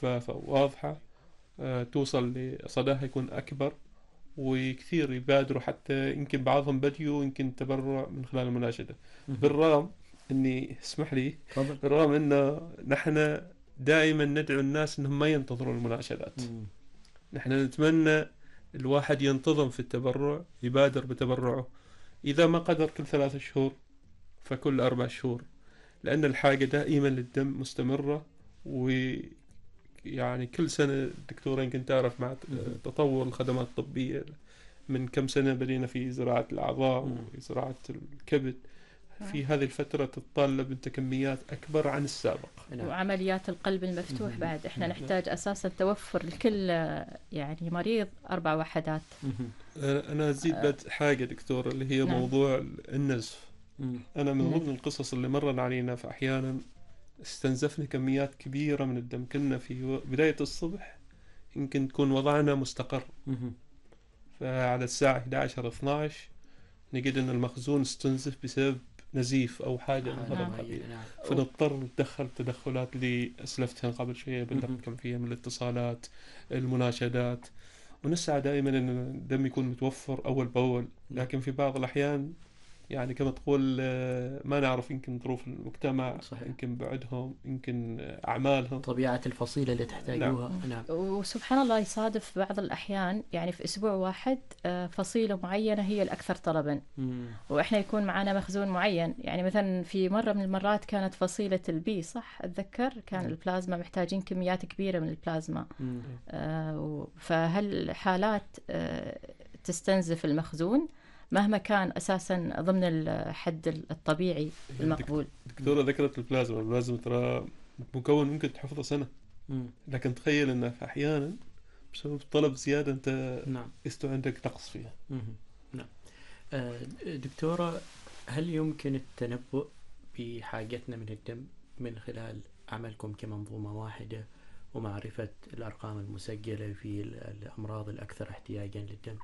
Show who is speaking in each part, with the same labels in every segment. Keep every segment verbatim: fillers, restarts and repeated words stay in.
Speaker 1: شفافة وواضحة، آه، توصل لصداها يكون أكبر، وكثير يبادروا، حتى يمكن بعضهم بديوا يمكن تبرع من خلال المناشدة. بالرغم اني اسمح لي
Speaker 2: تفضل.
Speaker 1: بالرغم انه نحن دائما ندعو الناس انهم ما ينتظروا المناشدات.
Speaker 2: مم.
Speaker 1: نحن نتمنى الواحد ينتظم في التبرع، يبادر بتبرعه، اذا ما قدر كل ثلاثة شهور فكل اربع شهور، لان الحاجة دائما للدم مستمرة. ويعني كل سنة دكتور يمكن تعرف مع تطور الخدمات الطبية، من كم سنة بدينا في زراعة الأعضاء وزراعة الكبد، في هذه الفترة تتطلب أنت كميات أكبر عن السابق.
Speaker 3: وعمليات القلب المفتوح بعد إحنا نحتاج أساسا توفر لكل يعني مريض أربع وحدات.
Speaker 1: أنا أزيد بس حاجة دكتور، اللي هي
Speaker 3: نعم.
Speaker 1: موضوع النزف. أنا من ضمن القصص اللي مرن علينا، فأحيانا استنزفنا كميات كبيرة من الدم. كنا في بداية الصبح يمكن تكون وضعنا مستقر، فعلى الساعة إحدى عشر اثنا عشر نجد أن المخزون استنزف بسبب نزيف أو حاجة من هذا القبيل. فنضطر ندخل تدخلات اللي أسلفتها قبل شوية كم فيها من الاتصالات، المناشدات، ونسعى دائما أن الدم يكون متوفر أول بأول. لكن في بعض الأحيان يعني كما تقول ما نعرف، يمكن ظروف المجتمع، صحيح. يمكن بعدهم، يمكن أعمالهم،
Speaker 2: طبيعة الفصيلة اللي تحتاجوها.
Speaker 3: نعم. نعم. وسبحان الله يصادف بعض الأحيان يعني في أسبوع واحد فصيلة معينة هي الأكثر طلبا، مم. وإحنا يكون معنا مخزون معين. يعني مثلا في مرة من المرات كانت فصيلة البي، صح أتذكر، كان مم. البلازما محتاجين كميات كبيرة من البلازما. آه فهالحالات آه تستنزف المخزون مهما كان أساساً ضمن الحد الطبيعي المقبول.
Speaker 1: دكتورة ذكرت البلازما، البلازما ترى مكون ممكن تحفظه سنة، لكن تخيل أنه في أحياناً بسبب طلب زيادة أنت نعم. يستوى عندك نقص فيها.
Speaker 2: نعم. دكتورة، هل يمكن التنبؤ بحاجتنا من الدم من خلال عملكم كمنظومة واحدة ومعرفة الأرقام المسجلة في الأمراض الأكثر احتياجاً للدم؟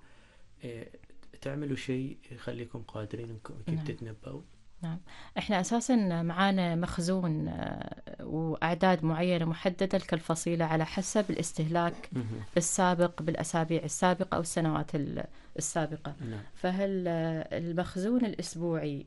Speaker 2: تعملوا شيء يخليكم قادرين انكم كيف تتنبؤوا؟
Speaker 3: نعم، احنا اساسا معانا مخزون واعداد معينه محدده لكل فصيله على حسب الاستهلاك السابق بالاسابيع السابقه او السنوات السابقه. نعم. فهل المخزون الاسبوعي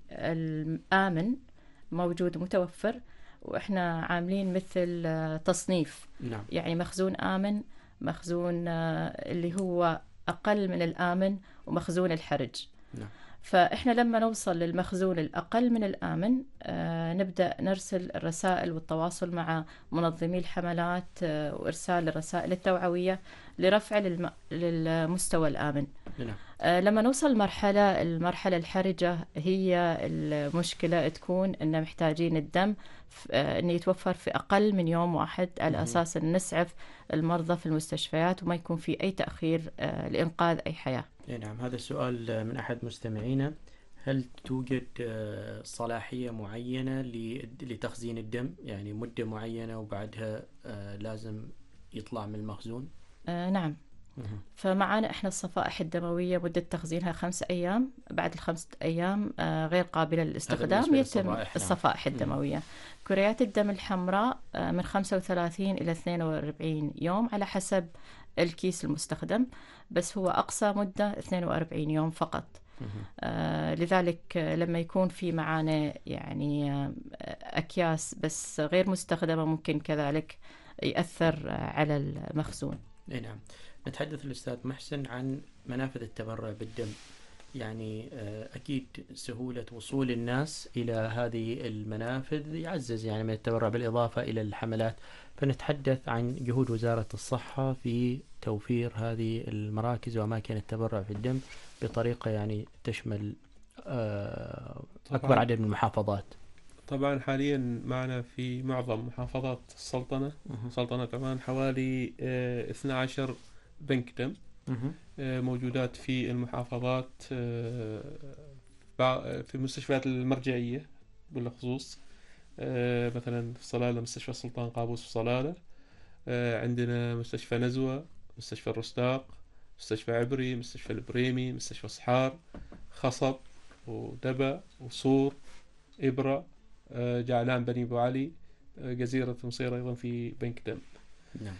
Speaker 3: الامن موجود متوفر، واحنا عاملين مثل تصنيف. نعم. يعني مخزون امن، مخزون اللي هو أقل من الآمن، ومخزون الحرج. نعم. فإحنا لما نوصل للمخزون الأقل من الآمن آه نبدأ نرسل الرسائل والتواصل مع منظمي الحملات آه وإرسال الرسائل التوعوية لرفع للم... للمستوى الآمن. نعم. آه لما نوصل مرحلة المرحلة الحرجة، هي المشكلة تكون إن محتاجين الدم آه إنه يتوفر في أقل من يوم واحد، على أساس أن نسعف المرضى في المستشفيات وما يكون في أي تأخير آه لإنقاذ أي حياة.
Speaker 2: نعم، هذا السؤال من أحد مستمعينا: هل توجد صلاحية معينة لتخزين الدم، يعني مدة معينة وبعدها لازم يطلع من المخزون؟
Speaker 3: آه نعم. فمعنا إحنا الصفائح الدموية مدة تخزينها خمس أيام، بعد الخمس أيام آه غير قابلة للاستخدام يتم الصفائح نعم. الدموية. كريات الدم الحمراء آه من خمسة وثلاثين إلى اثنين وأربعين يوم على حسب الكيس المستخدم، بس هو أقصى مدة اثنين وأربعين يوم فقط. آه لذلك لما يكون في معانا يعني آه أكياس بس غير مستخدمة، ممكن كذلك يأثر على المخزون.
Speaker 2: نعم. نتحدث الأستاذ محسن عن منافذ التبرع بالدم. يعني أكيد سهولة وصول الناس إلى هذه المنافذ يعزز يعني من التبرع، بالإضافة إلى الحملات. فنتحدث عن جهود وزارة الصحة في توفير هذه المراكز وأماكن التبرع في الدم بطريقة يعني تشمل أكبر عدد من المحافظات.
Speaker 1: طبعا حاليا معنا في معظم محافظات السلطنة سلطنة عمان حوالي اثنا عشر بنك دم موجودات في المحافظات، في المستشفيات المرجعية بالخصوص، مثلا في صلالة مستشفى السلطان قابوس في صلالة، عندنا مستشفى نزوة، مستشفى الرستاق، مستشفى عبري، مستشفى البريمي، مستشفى صحار، خصب ودبا وصور إبرة، جعلان بني أبو علي، جزيرة مصير أيضا في بنك دم.
Speaker 2: نعم.